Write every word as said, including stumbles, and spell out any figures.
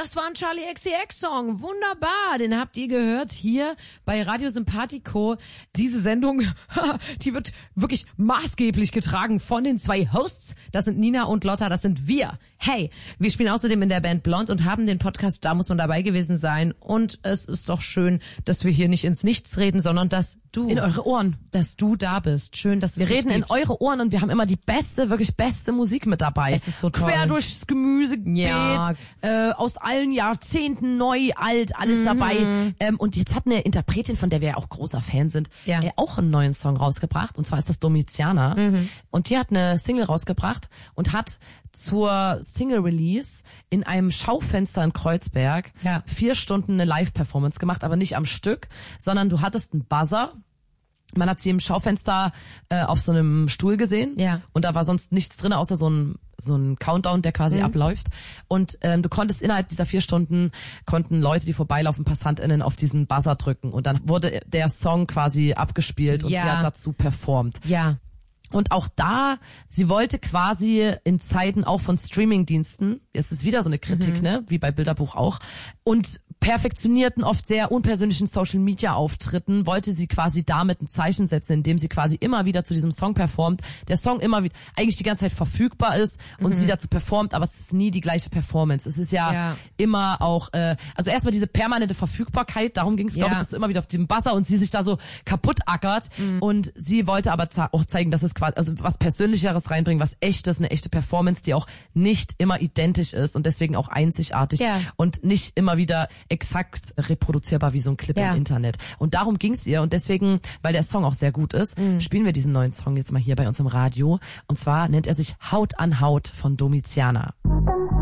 Das war ein Charli X C X-Song. Wunderbar. Den habt ihr gehört hier bei Radio Sympathico. Diese Sendung, die wird wirklich maßgeblich getragen von den zwei Hosts. Das sind Nina und Lotta, das sind wir. Hey, wir spielen außerdem in der Band Blond und haben den Podcast Da muss man dabei gewesen sein. Und es ist doch schön, dass wir hier nicht ins Nichts reden, sondern dass du... In eure Ohren. Dass du da bist. Schön, dass es Wir reden dich in gibt. eure Ohren und wir haben immer die beste, wirklich beste Musik mit dabei. Es ist so toll. Quer durchs Gemüsebeet, Ja. äh, aus allen Jahrzehnten, neu, alt, alles Mhm. dabei. Ähm, und jetzt hat eine Interpretin, von der wir ja auch großer Fan sind, Ja. äh, auch einen neuen Song rausgebracht. Und zwar ist das Domiziana. Mhm. Und die hat eine Single rausgebracht und hat zur Single-Release in einem Schaufenster in Kreuzberg Ja. vier Stunden eine Live-Performance gemacht, aber nicht am Stück, sondern du hattest einen Buzzer. Man hat sie im Schaufenster äh, auf so einem Stuhl gesehen. Ja. Und da war sonst nichts drin, außer so ein so ein Countdown, der quasi Mhm. abläuft. Und ähm, du konntest innerhalb dieser vier Stunden, konnten Leute, die vorbeilaufen, PassantInnen auf diesen Buzzer drücken. Und dann wurde der Song quasi abgespielt und Ja. sie hat dazu performt. Ja. Und auch da, sie wollte quasi in Zeiten auch von Streamingdiensten, jetzt ist wieder so eine Kritik, Mhm. ne, wie bei Bilderbuch auch, und perfektionierten, oft sehr unpersönlichen Social-Media-Auftritten, wollte sie quasi damit ein Zeichen setzen, indem sie quasi immer wieder zu diesem Song performt, der Song immer wieder, eigentlich die ganze Zeit verfügbar ist und Mhm. sie dazu performt, aber es ist nie die gleiche Performance. Es ist ja, Ja. immer auch, äh, also erstmal diese permanente Verfügbarkeit, darum ging es, glaube Ja. ich, dass du immer wieder auf diesem Buzzer und sie sich da so kaputt ackert Mhm. und sie wollte aber za- auch zeigen, dass es quasi, also was Persönlicheres reinbringen, was echtes, eine echte Performance, die auch nicht immer identisch ist und deswegen auch einzigartig Ja. und nicht immer wieder exakt reproduzierbar wie so ein Clip Ja. im Internet. Und darum ging's ihr und deswegen, weil der Song auch sehr gut ist, Mhm. spielen wir diesen neuen Song jetzt mal hier bei uns im Radio und zwar nennt er sich Haut an Haut von Domiziana.